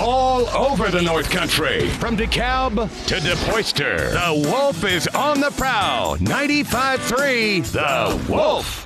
all over the North Country. From DeKalb to DePoyster, the Wolf is on the prowl. 95.3 The Wolf.